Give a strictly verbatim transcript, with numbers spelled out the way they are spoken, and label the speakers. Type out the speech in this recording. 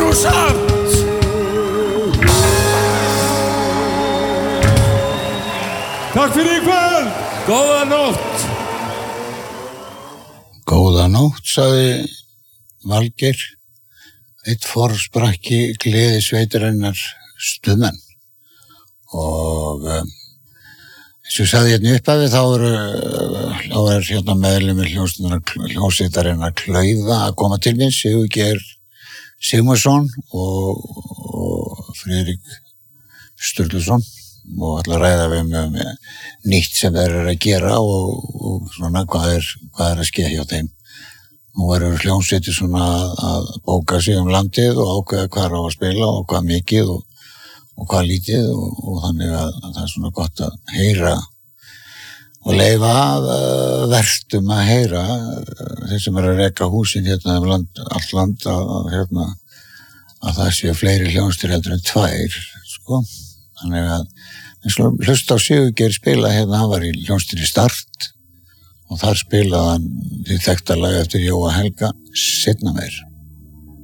Speaker 1: nú samt. Takk fyrir í kvöld. Góða nótt.
Speaker 2: Góða nótt, sagði Valgeir, eitt forsprakki gleði sveitarinnar Stuðmenn. Og um, eins og sagði hérna upphafi, þá eru þá er hérna meðlimir hljómsveitarinnar Klaufa að koma til minn, Sigurgeir Sigmarsson og, og Friðrik Sturluson, og ætla að ræða við um nýtt sem þeir eru að gera og, og svona hvað er, hvað er að ske hjá þeim. Nú eru hljómsveitir svona að bóka sig um landið og ákveða hvað er á að spila og hvað mikið og, og hvað lítið og, og þannig að, að það er svona gott að heyra og leyfa uh, vertum að heyra uh, þeir sem eru að reka húsin hérna um land, allt land að, að, hérna, að það séu fleiri hljómsveitir heldur en tvær, sko. Þannig að við skulum hlusta á Sigurgeir spila hérna, hann var í hljómsveitinni Start og þar spilaði hann því þekkta lag eftir Jóa Helga, Seinna meir.